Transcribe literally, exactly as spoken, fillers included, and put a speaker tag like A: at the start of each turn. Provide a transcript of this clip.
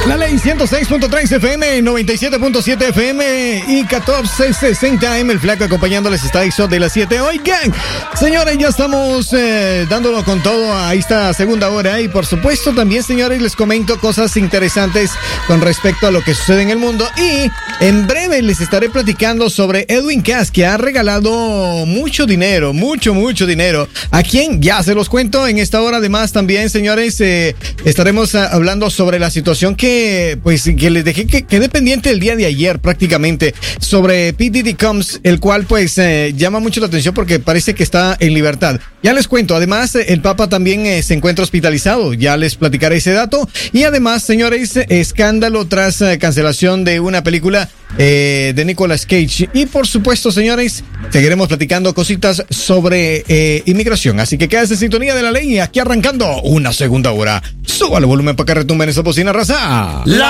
A: La Ley ciento seis punto tres F M, noventa y siete punto siete F M y catorce sesenta A M. El Flaco acompañándoles está eso de las siete. Oigan, señores, ya estamos eh, dándolo con todo a esta segunda hora. Y por supuesto también, señores, les comento cosas interesantes con respecto a lo que sucede en el mundo. Y en breve les estaré platicando sobre Edwin Cass, que ha regalado mucho dinero, mucho, mucho dinero. ¿A quién? Ya se los cuento en esta hora. Además también, señores, eh, estaremos uh, hablando sobre la situación que pues que les dejé que quedé pendiente el día de ayer prácticamente sobre P. Diddy Combs, el cual pues eh, llama mucho la atención porque parece que está en libertad. Ya les cuento, además eh, el Papa también eh, se encuentra hospitalizado, ya les platicaré ese dato. Y además, señores, escándalo tras eh, cancelación de una película eh, de Nicolas Cage. Y por supuesto, señores, seguiremos platicando cositas sobre eh, inmigración, así que quédese en sintonía de La Ley, aquí arrancando una segunda hora. Suba el volumen para que retumben esa bocina, raza.
B: La